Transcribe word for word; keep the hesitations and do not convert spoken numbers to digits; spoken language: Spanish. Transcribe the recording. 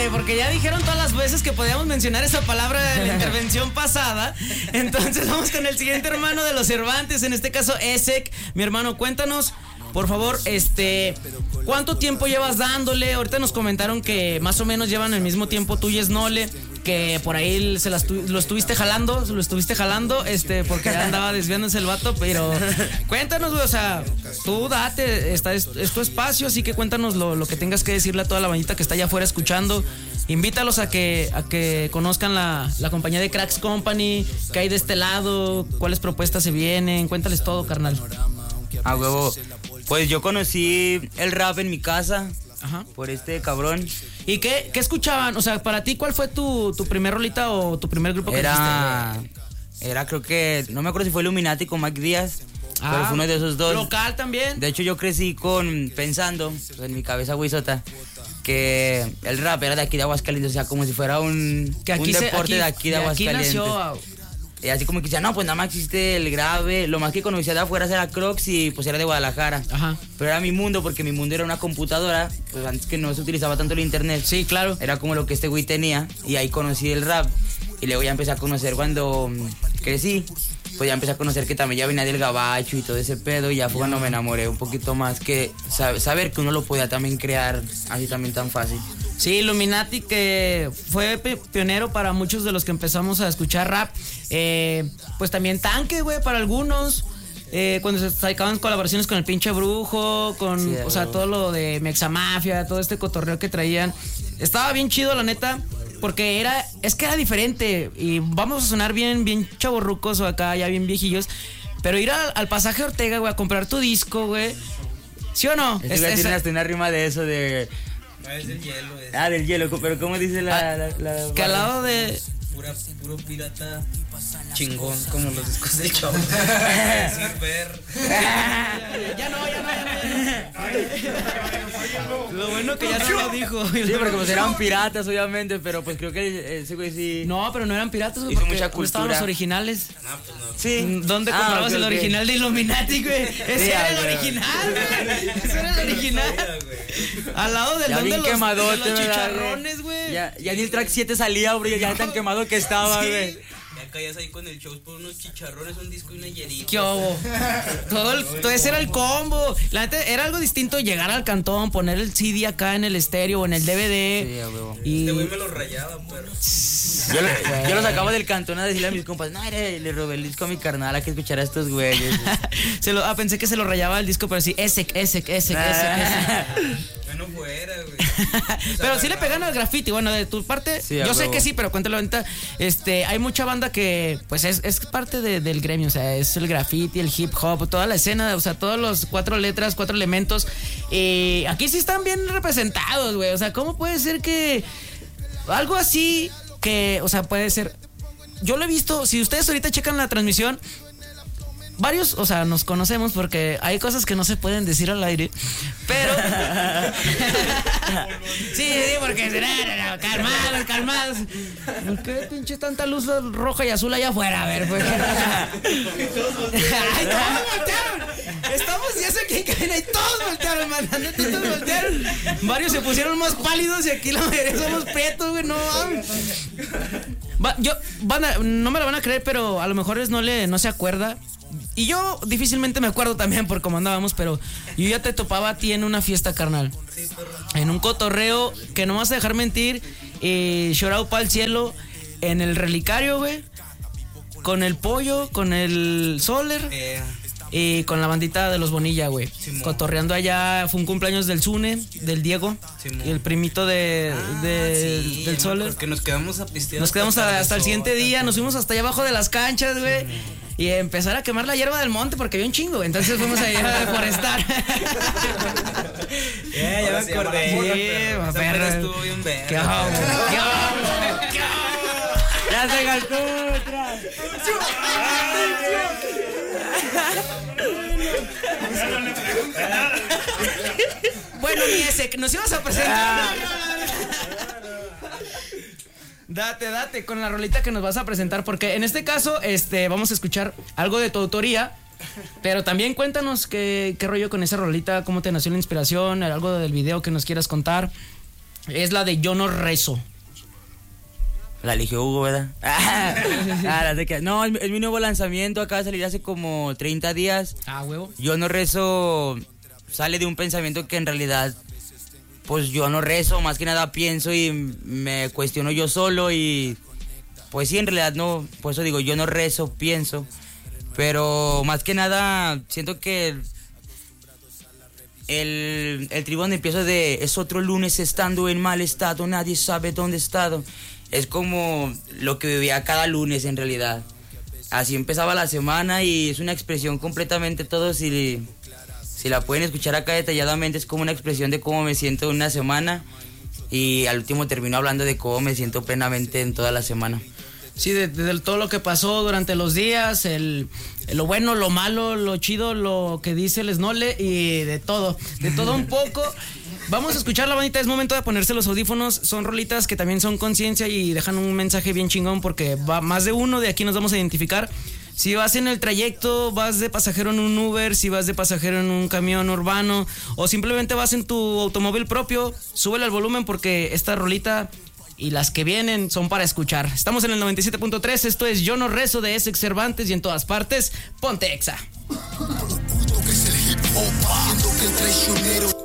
güey, porque ya dijeron todas las veces que podíamos mencionar esa palabra en la intervención pasada. Entonces vamos con el siguiente hermano de los Cervantes, en este caso Ezek. Mi hermano, cuéntanos, por favor, este, ¿cuánto tiempo llevas dándole? Ahorita nos comentaron que más o menos llevan el mismo tiempo tú y Snole, que por ahí se las tu, lo estuviste jalando, lo estuviste jalando, este, porque andaba desviándose el vato, pero cuéntanos, güey, o sea, tú date, esta es, es tu espacio, así que cuéntanos lo, lo que tengas que decirle a toda la bandita que está allá afuera escuchando. Invítalos a que, a que conozcan la, la compañía de Cracks Company, qué hay de este lado, cuáles propuestas se vienen, cuéntales todo, carnal. Ah, huevo, pues yo conocí el rap en mi casa. Ajá. Por este cabrón. ¿Y qué, qué escuchaban? O sea, para ti, ¿cuál fue tu, tu primer rolita o tu primer grupo que Era, dijiste? era creo que, no me acuerdo si fue Illuminati con Mike Díaz, ah, pero fue uno de esos dos. ¿Local también? De hecho yo crecí con, pensando, en mi cabeza güeyzota, que el rap era de aquí de Aguascalientes, o sea, como si fuera un, que aquí un se, deporte aquí, de aquí de, de Aguascalientes. Aquí nació. Y así como que decía, no, pues nada más existe el grave, lo más que conocía de afuera era Crocs y pues era de Guadalajara. Ajá. Pero era mi mundo, porque mi mundo era una computadora, pues antes que no se utilizaba tanto el internet. Sí, claro. Era como lo que este güey tenía, y ahí conocí el rap. Y luego ya empecé a conocer cuando crecí, pues ya empecé a conocer que también ya venía del gabacho y todo ese pedo, y ya fue cuando me enamoré un poquito más, que saber que uno lo podía también crear así también tan fácil. Sí, Illuminati, que fue pionero para muchos de los que empezamos a escuchar rap. Eh, pues también Tanque, güey, para algunos. Eh, cuando se sacaban colaboraciones con el pinche Brujo, con, sí, o sea, todo lo de Mexamafia, todo este cotorreo que traían. Estaba bien chido, la neta, porque era, es que era diferente. Y vamos a sonar bien, bien chavorrucos o acá ya bien viejillos. Pero ir al, al Pasaje Ortega, güey, a comprar tu disco, güey. ¿Sí o no? Es, es, tiene hasta una rima de eso de... No, es del hielo. Es. Ah, del hielo, pero ¿cómo dice la...? Ah, la, la que al lado de... Pura, puro pirata chingón, como los discos del Chavo. ver. Ya no, ya no, ya no. Lo bueno que ya no lo dijo. Sí, porque pues eran piratas, obviamente, pero pues creo que ese güey sí... No, pero no eran piratas, hizo mucha cultura. Estaban los originales. No, pues no. Sí. ¿Dónde ah, comprabas okay, el okay. original de Illuminati, güey? Ese sí, era el güey. original, güey. Ese era el original. Al lado del ya don de los, quemadote, de los chicharrones, güey. Ya, ya ni el track siete salía, bro, ya tan quemado que estaba, güey. Sí. Ya caías ahí con el show por unos chicharrones, un disco y una hierita. ¿Qué hubo? Todo, el, todo ese era el combo. La neta, era algo distinto llegar al cantón, poner el C D acá en el estéreo o en el D V D. Sí, huevo. Y... Este güey me lo rayaba, pero... Yo lo, yo lo sacaba del cantón a decirle a mis compas, no, le, le robé el disco a mi carnal a que escuchara a estos güeyes. se lo, ah, pensé que se lo rayaba el disco, pero sí, Ezek, Ezek, Ezek, Ezek. Bueno, fuera, güey. Pero sí le pegan al graffiti, bueno, de tu parte, sí, yo huevo. sé que sí, pero cuéntalo ahorita. Este, hay mucha banda que, pues, es, es parte de, del gremio, o sea, es el graffiti, el hip hop, toda la escena, o sea, todos los cuatro letras, cuatro elementos. Y aquí sí están bien representados, güey, o sea, ¿cómo puede ser que algo así, que, o sea, puede ser... Yo lo he visto, si ustedes ahorita checan la transmisión... Varios, o sea, nos conocemos porque hay cosas que no se pueden decir al aire, pero... sí, sí, porque será, calmados, calmados. ¿Por qué pinche tanta luz roja y azul allá afuera? A ver, pues... ¡Ay, todos voltearon! Estamos, ya sé que caen y todos voltearon, man. Todos voltearon. Varios se pusieron más pálidos y aquí la mayoría somos prietos, güey, no mames. Va, yo, van a, no me lo van a creer, pero a lo mejor es no, le, no se acuerda. Y yo difícilmente me acuerdo también por cómo andábamos, pero yo ya te topaba a ti en una fiesta, carnal. En un cotorreo que no vas a dejar mentir. Eh, Llorado pa'l cielo. En el relicario, güey. Con el pollo, con el Soler. Eh. Y con la bandita de los Bonilla, güey. Sí, cotorreando allá. Fue un cumpleaños del Zune, del Diego. Sí, el primito de, ah, de sí, del Soler. Porque nos quedamos a pistear. Nos quedamos hasta, hasta el siguiente día. Nos fuimos hasta allá abajo de las canchas, güey. Sí. Y empezar a quemar la hierba del monte porque había un chingo. Entonces fuimos a ir a deforestar. Yeah, ya me acordé. Sí, esa perra estuvo bien verga. ¿Qué hago? ¿Qué hago? ¿Qué hago? Ya se gastó otra. Bueno, mi ese, nos ibas a presentar. Date, date con la rolita que nos vas a presentar, porque en este caso este, vamos a escuchar algo de tu autoría, pero también cuéntanos qué, qué rollo con esa rolita, cómo te nació la inspiración, algo del video que nos quieras contar. es la de Yo No Rezo. La eligió Hugo, ¿verdad? Ah, la de que- no, es, mi- es mi nuevo lanzamiento, acaba de salir hace como treinta días. Ah, huevo. Yo no rezo, sale de un pensamiento que en realidad, pues yo no rezo, más que nada pienso y me cuestiono yo solo y pues sí, en realidad no, por eso digo, yo no rezo, pienso, pero más que nada siento que el, el, el tribón empiezo de, es otro lunes estando en mal estado, nadie sabe dónde he estado, es como lo que vivía cada lunes en realidad. Así empezaba la semana y es una expresión completamente todo, si, si la pueden escuchar acá detalladamente, es como una expresión de cómo me siento en una semana y al último termino hablando de cómo me siento plenamente en toda la semana. Sí, de, de- de todo lo que pasó durante los días, el, lo bueno, lo malo, lo chido, lo que dice el Snole y de todo, de todo un poco. Vamos a escuchar la bandita, es momento de ponerse los audífonos, son rolitas que también son conciencia y dejan un mensaje bien chingón porque va más de uno, de aquí nos vamos a identificar. Si vas en el trayecto, vas de pasajero en un Uber, si vas de pasajero en un camión urbano o simplemente vas en tu automóvil propio, súbele al volumen porque esta rolita y las que vienen son para escuchar. Estamos en el noventa y siete punto tres, esto es Yo No Rezo de Essex Cervantes y en todas partes, ponte Exa. Que es el hip hop, siendo que el traicionero